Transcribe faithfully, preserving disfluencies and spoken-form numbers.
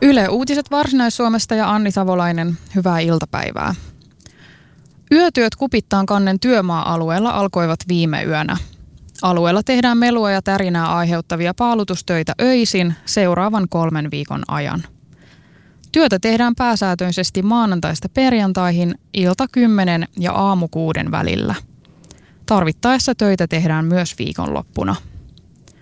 Yle Uutiset Varsinais-Suomesta ja Anni Savolainen, hyvää iltapäivää. Yötyöt Kupittaan kannen työmaa-alueella alkoivat viime yönä. Alueella tehdään melua ja tärinää aiheuttavia paalutustöitä öisin seuraavan kolmen viikon ajan. Työtä tehdään pääsääntöisesti maanantaista perjantaihin ilta kymmenen ja aamu kuuden välillä. Tarvittaessa töitä tehdään myös viikonloppuna.